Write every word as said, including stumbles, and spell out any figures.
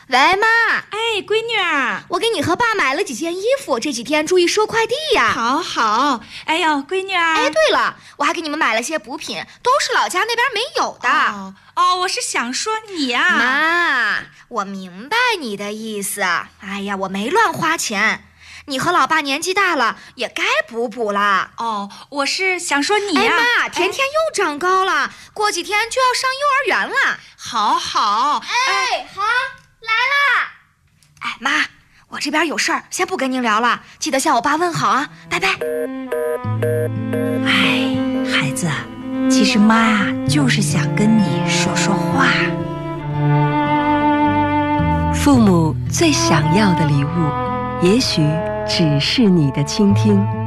喂，妈。 哎，闺女儿， 我给你和爸买了几件衣服，这几天注意收快递呀。 好好。哎呦，闺女儿。 哎，对了，我还给你们买了些补品，都是老家那边没有的。 哦，哦我是想说你啊。 妈，我明白你的意思。哎呀，我没乱花钱。你和老爸年纪大了，也该补补了。 哦，我是想说你呀。 哎妈，甜甜又长高了，哎、过几天就要上幼儿园了。 好好。 哎，好，来啦。哎妈，我这边有事儿，先不跟您聊了，记得向我爸问好啊，拜拜。 哎，孩子，其实妈啊，就是想跟你说说话。 父母最想要的礼物，也许只是你的倾听。